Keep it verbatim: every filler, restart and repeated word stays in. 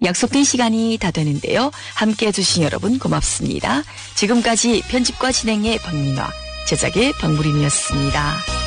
약속된 시간이 다 되는데요. 함께 해주신 여러분 고맙습니다. 지금까지 편집과 진행의 박민화, 제작의 박무림이었습니다.